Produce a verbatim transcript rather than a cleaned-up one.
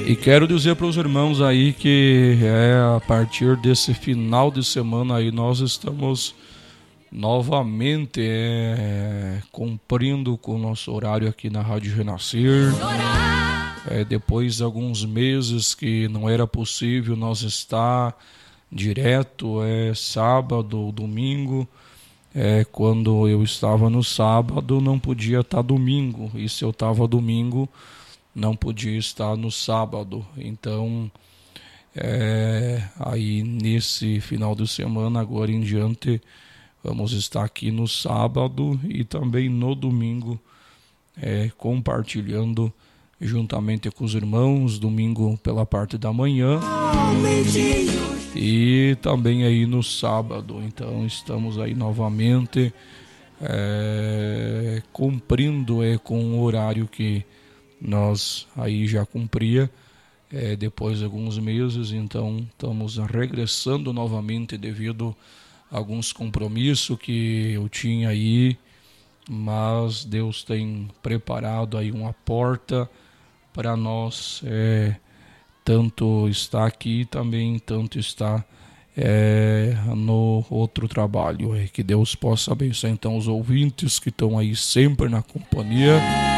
E quero dizer para os irmãos aí que é a partir desse final de semana aí nós estamos novamente é, cumprindo com o nosso horário aqui na Rádio Renascer. É, depois de alguns meses que não era possível nós estar direto, é sábado, domingo. É, quando eu estava no sábado não podia estar domingo, e se eu estava domingo não podia estar no sábado. Então é, aí nesse final de semana agora em diante vamos estar aqui no sábado e também no domingo é, compartilhando juntamente com os irmãos, domingo pela parte da manhã e também aí no sábado. Então estamos aí novamente é, cumprindo é, com o horário que nós aí já cumpria é, depois de alguns meses. Então estamos regressando novamente devido a alguns compromissos que eu tinha aí, mas Deus tem preparado aí uma porta para nós é, tanto estar aqui também, tanto estar é, no outro trabalho. É, que Deus possa abençoar então os ouvintes que estão aí sempre na companhia.